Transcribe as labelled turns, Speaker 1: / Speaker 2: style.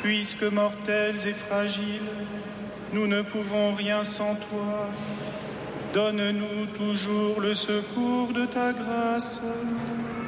Speaker 1: Puisque mortels et fragiles, nous ne pouvons rien sans toi. Donne-nous toujours le secours de ta grâce.